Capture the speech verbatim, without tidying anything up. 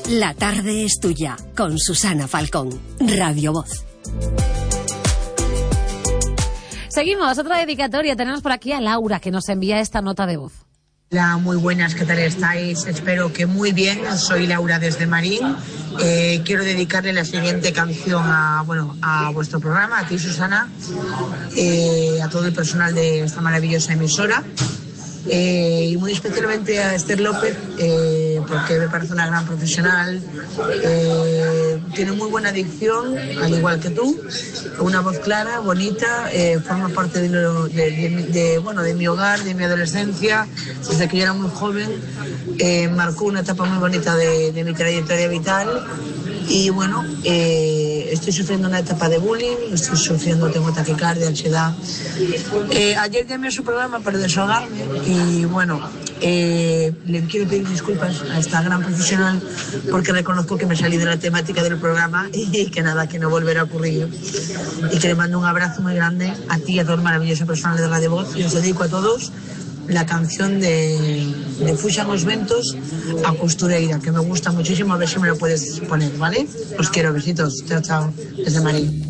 La tarde es tuya, con Susana Falcón, Radio Voz. Seguimos, otra dedicatoria. Tenemos por aquí a Laura, que nos envía esta nota de voz. Hola, muy buenas, ¿qué tal estáis? Espero que muy bien. Soy Laura desde Marín. Eh, quiero dedicarle la siguiente canción a, bueno, a vuestro programa, a ti, Susana, eh, a todo el personal de esta maravillosa emisora. Eh, y muy especialmente a Esther López, eh, porque me parece una gran profesional, eh, tiene muy buena dicción, al igual que tú, una voz clara, bonita, eh, forma parte de, lo, de, de, de, bueno, de mi hogar, de mi adolescencia, desde que yo era muy joven, eh, marcó una etapa muy bonita de, de mi trayectoria vital. Y bueno, eh, estoy sufriendo una etapa de bullying, estoy sufriendo, tengo taquicardia, ansiedad. Eh, ayer llamé a su programa para desahogarme y bueno, eh, le quiero pedir disculpas a esta gran profesional porque reconozco que me salí de la temática del programa y que nada, que no volverá a ocurrir. Y que le mando un abrazo muy grande a ti y a todo el maravilloso personal de Radio Voz y os dedico a todos la canción de, de Fuxan os ventos a Costureira, que me gusta muchísimo, a ver si me lo puedes poner, ¿vale? Os quiero, besitos, chao, chao, desde Marín.